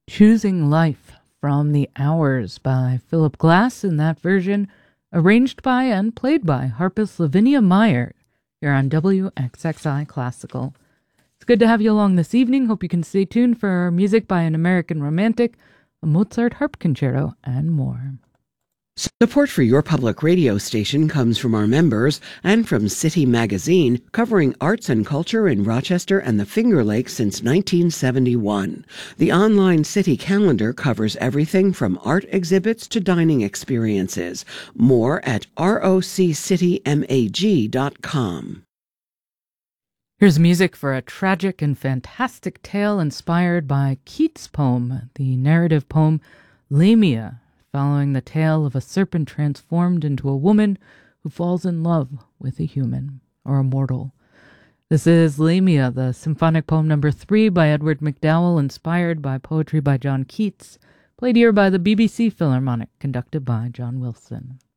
Choosing Life from The Hours by Philip Glass, in that version arranged by and played by harpist Lavinia Meyer here on WXXI Classical. It's good to have you along this evening. Hope you can stay tuned for music by an American romantic, a Mozart harp concerto, and more. Support for your public radio station comes from our members and from City Magazine, covering arts and culture in Rochester and the Finger Lakes since 1971. The online City calendar covers everything from art exhibits to dining experiences. More at roccitymag.com. Here's music for a tragic and fantastic tale inspired by Keats' poem, the narrative poem Lamia, following the tale of a serpent transformed into a woman who falls in love with a human, or a mortal. This is Lamia, the symphonic poem number 3 by Edward MacDowell, inspired by poetry by John Keats, played here by the BBC Philharmonic, conducted by John Wilson.